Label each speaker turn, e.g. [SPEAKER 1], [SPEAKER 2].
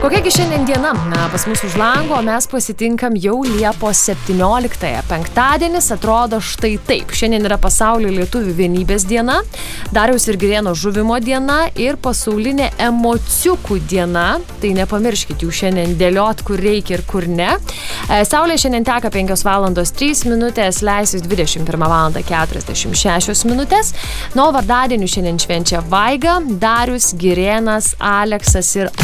[SPEAKER 1] Kokiagi šiandien diena? Pas mus už lango, o mes pasitinkam jau Liepos 17-ąją. Penktadienis atrodo štai taip. Šiandien yra pasaulio lietuvių vienybės diena, Dariaus ir Girėno žuvimo diena ir pasaulinė emociukų diena. Tai nepamirškit jų šiandien dėliot, kur reikia ir kur ne. Saulė šiandien teka 5:03, leisis 21:46. Nuo vardadienių šiandien švenčia Vaiga, Darius, Girėnas, Aleksas ir